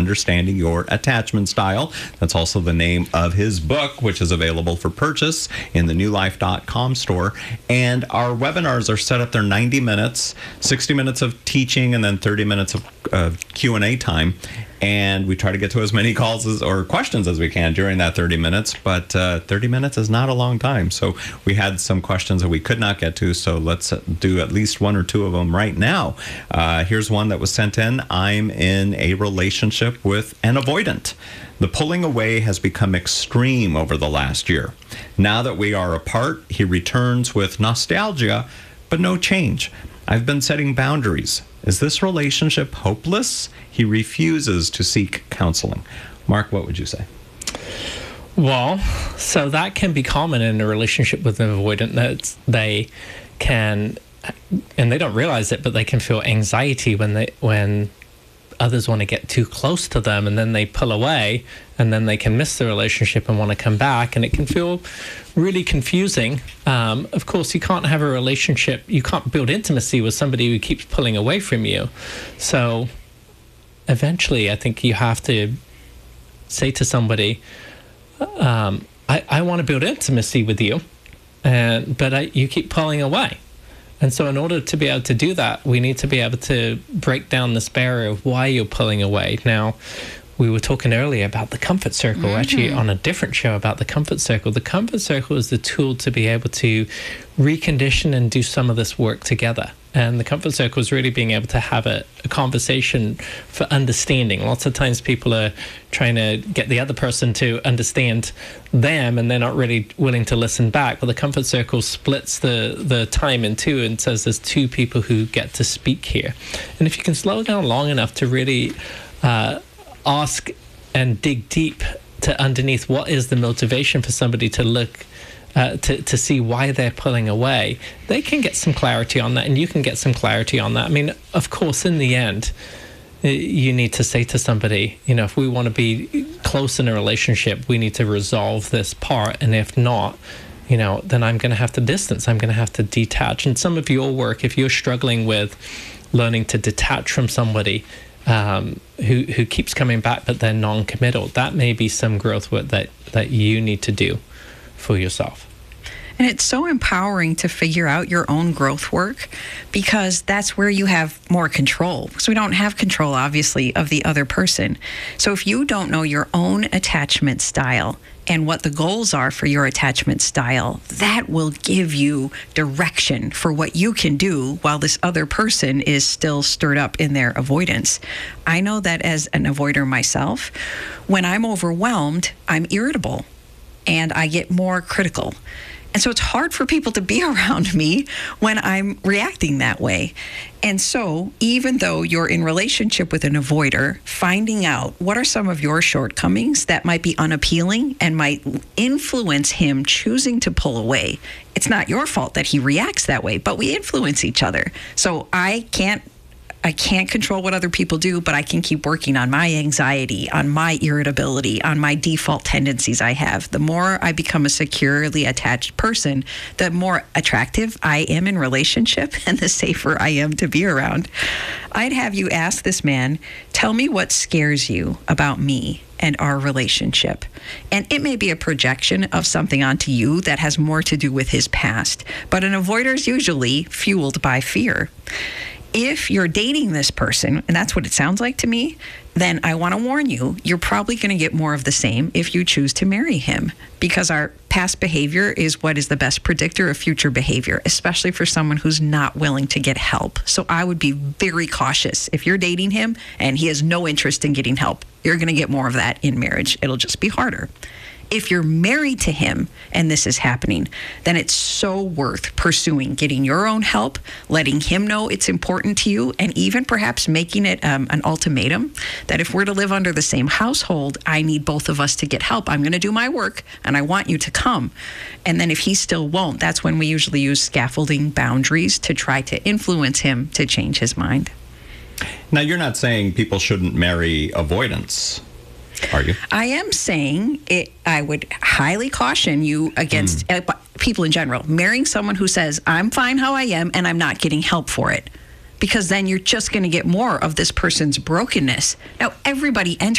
Understanding Your Attachment Style. That's also the name of his book, which is available for purchase in the newlife.com store. And our webinars are set up. They're 90 minutes, 60 minutes of teaching, and then 30 minutes of Q&A time. And we try to get to as many calls or questions as we can during that 30 minutes. But 30 minutes is not a long time. So we had some questions that we could not get to. So let's do at least one or two of them right now. Here's one that was sent in. I'm in a relationship with an avoidant. The pulling away has become extreme over the last year. Now that we are apart, he returns with nostalgia, but no change. I've been setting boundaries. Is this relationship hopeless? He refuses to seek counseling. Mark, what would you say? Well, so that can be common in a relationship with an avoidant, that they can, and they don't realize it, but they can feel anxiety when others want to get too close to them, and then they pull away, and then they can miss the relationship and want to come back, and it can feel really confusing. Of course, you can't have a relationship, you can't build intimacy with somebody who keeps pulling away from you. So eventually, I think you have to say to somebody, I want to build intimacy with you, but you keep pulling away. And so in order to be able to do that, we need to be able to break down this barrier of why you're pulling away. Now, we were talking earlier about the comfort circle, actually on a different show about the comfort circle. The comfort circle is the tool to be able to recondition and do some of this work together. And the comfort circle is really being able to have a conversation for understanding. Lots of times people are trying to get the other person to understand them, and they're not really willing to listen back. But the comfort circle splits the time in two and says there's two people who get to speak here. And if you can slow down long enough to really ask and dig deep to underneath what is the motivation for somebody to look to see why they're pulling away, they can get some clarity on that, and you can get some clarity on that. I mean, of course, in the end, you need to say to somebody, if we want to be close in a relationship, we need to resolve this part, and if not, then I'm going to have to distance. I'm going to have to detach. And some of your work, if you're struggling with learning to detach from somebody who keeps coming back but they're non-committal, that may be some growth work that you need to do for yourself. And it's so empowering to figure out your own growth work, because that's where you have more control. So we don't have control, obviously, of the other person. So if you don't know your own attachment style and what the goals are for your attachment style, that will give you direction for what you can do while this other person is still stirred up in their avoidance. I know that as an avoider myself, when I'm overwhelmed, I'm irritable and I get more critical. And so it's hard for people to be around me when I'm reacting that way. And so even though you're in relationship with an avoider, finding out what are some of your shortcomings that might be unappealing and might influence him choosing to pull away. It's not your fault that he reacts that way, but we influence each other. So I can't control what other people do, but I can keep working on my anxiety, on my irritability, on my default tendencies I have. The more I become a securely attached person, the more attractive I am in relationship and the safer I am to be around. I'd have you ask this man, tell me what scares you about me and our relationship. And it may be a projection of something onto you that has more to do with his past, but an avoider is usually fueled by fear. If you're dating this person, and that's what it sounds like to me, then I want to warn you, you're probably going to get more of the same if you choose to marry him, because our past behavior is what is the best predictor of future behavior, especially for someone who's not willing to get help. So I would be very cautious. If you're dating him and he has no interest in getting help, you're going to get more of that in marriage. It'll just be harder. If you're married to him and this is happening, then it's so worth pursuing getting your own help, letting him know it's important to you, and even perhaps making it an ultimatum that if we're to live under the same household, I need both of us to get help. I'm going to do my work and I want you to come. And then if he still won't, that's when we usually use scaffolding boundaries to try to influence him to change his mind. Now, you're not saying people shouldn't marry avoidance, are you? I am saying I would highly caution you against people in general marrying someone who says, I'm fine how I am and I'm not getting help for it. Because then you're just going to get more of this person's brokenness. Now, everybody enters